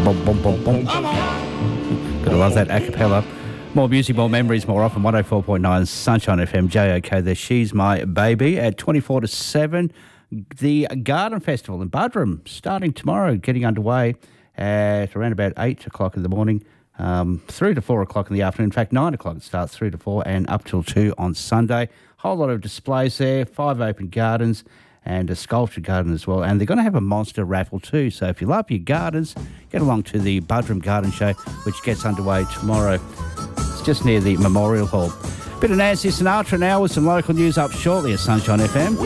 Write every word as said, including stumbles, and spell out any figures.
Boom, boom, boom, boom. Gotta love that a cappella. More music, more memories, more often. one oh four point nine Sunshine F M. J O K there. She's My Baby at twenty-four to seven. The Garden Festival in Buderim starting tomorrow, getting underway at around about eight o'clock in the morning, um, through to four o'clock in the afternoon. In fact, nine o'clock it starts, through to four, and up till two on Sunday. Whole lot of displays there, five open gardens and a sculpture garden as well. And they're going to have a monster raffle too. So if you love your gardens, get along to the Buderim Garden Show, which gets underway tomorrow. It's just near the Memorial Hall. Bit of Nancy Sinatra now with some local news up shortly at Sunshine F M.